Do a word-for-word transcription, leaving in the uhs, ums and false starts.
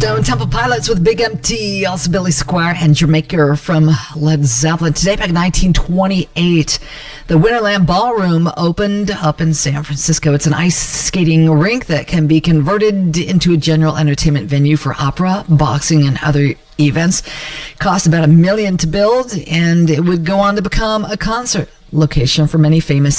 Stone Temple Pilots with Big Empty, also Billy Squier and Jamaica from Led Zeppelin. Today, back in nineteen twenty-eight, the Winterland Ballroom opened up in San Francisco. It's an ice skating rink that can be converted into a general entertainment venue for opera, boxing, and other events. Cost about a million to build, and it would go on to become a concert location for many famous